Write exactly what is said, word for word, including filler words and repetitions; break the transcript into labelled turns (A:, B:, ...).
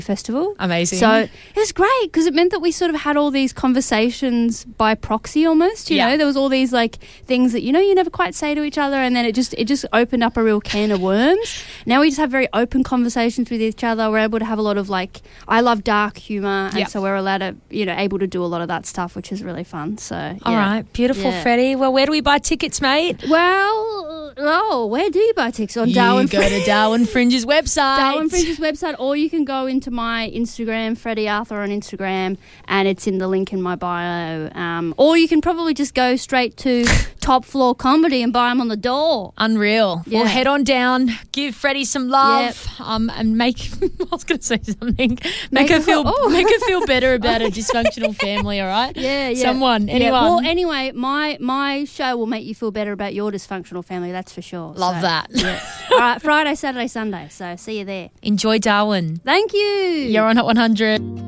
A: festival.
B: Amazing.
A: So it was great because it meant that we sort of had all these conversations by proxy almost, you
B: Yeah.
A: know. There was all these like things that, you know, you never quite say to each other, and then it just it just opened up a real can of worms. Now we just have very open conversations with each other. We're able to have a lot of like, I love dark humour, and
B: Yep.
A: so we're allowed to, you know, able to do a lot of that stuff, which is really fun. So yeah.
B: All right. Beautiful,
A: Yeah.
B: Freddie. Well, where do we buy tickets, mate?
A: Well, oh, where do you buy tickets? On
B: You
A: Darwin
B: go to Darwin Fringe's website.
A: Darwin Fringe's website, or you can go into my Instagram, Freddie Arthur on Instagram, and it's in the link in my bio. Um, or you can probably just go straight to Top Floor Comedy and buy them on the door.
B: Unreal.
A: Yeah.
B: Well, head on down, give Freddie some love, um, and make. I was going to say something. Make,
A: Make
B: her
A: her
B: feel.
A: feel- oh.
B: Make her feel better about a dysfunctional family. All right.
A: Yeah, yeah.
B: Someone,
A: Yeah.
B: anyone.
A: Well, anyway, my my show will make you feel better about your dysfunctional family. That's for sure.
B: Love
A: So,
B: that.
A: Yeah. All right, Friday, Saturday, Sunday. So see you there.
B: Enjoy Darwin.
A: Thank you.
B: You're on Hot one hundred.